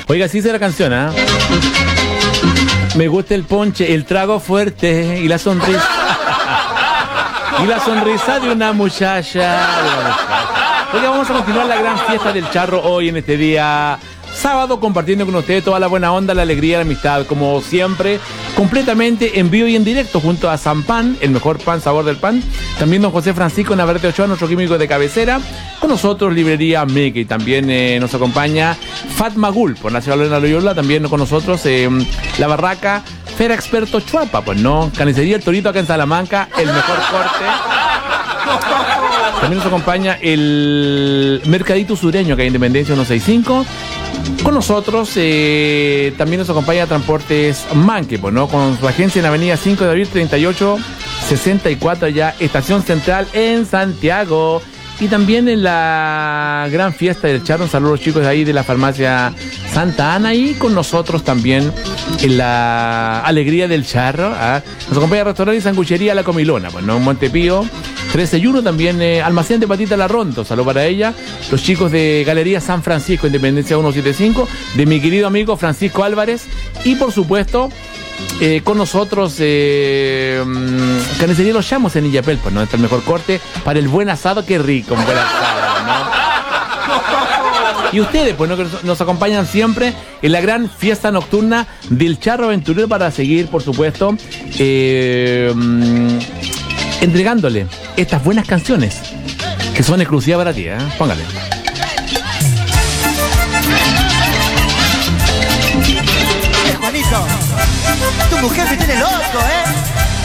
Oiga, sí dice la canción, ¿ah? Me gusta el ponche, el trago fuerte y la sonrisa. Y la sonrisa de una muchacha. Oiga, vamos a continuar la gran fiesta del charro hoy en este día sábado, compartiendo con ustedes toda la buena onda, la alegría, la amistad, como siempre, completamente en vivo y en directo, junto a San Pan, el mejor pan, sabor del pan. También don José Francisco Navarrete Ochoa, nuestro químico de cabecera. Con nosotros, librería Mickey. También nos acompaña Fat Magul, por Nacional Lorena Loyola. También con nosotros, La Barraca, Fera Experto Chuapa, pues no. Carnicería El Torito acá en Salamanca, el mejor corte. También nos acompaña el Mercadito Sureño, que hay Independencia 165. Con nosotros también nos acompaña Transportes Manque, pues, ¿no? Con su agencia en Avenida 5 de Abril 3864, ya Estación Central en Santiago. Y también en la gran fiesta del charro, un saludo a los chicos de ahí de la farmacia Santa Ana. Y con nosotros también en la alegría del charro, ¿ah? Nos acompaña el restaurante y sanguchería La Comilona, pues, ¿no? En Montepío 13-1, también almacén de Patita La Ronto, saludo para ella. Los chicos de Galería San Francisco, Independencia 175, de mi querido amigo Francisco Álvarez. Y por supuesto, con nosotros Carnicería Los Llamos en Illapel, pues, ¿no? Está el mejor corte para el buen asado. Qué rico un buen asado, ¿no? Y ustedes, pues, ¿no? Que nos acompañan siempre en la gran fiesta nocturna del charro aventurero, para seguir, por supuesto, entregándole estas buenas canciones que son exclusivas para ti, ¿eh? Póngale. Juanito, tu mujer me tiene loco, ¿eh?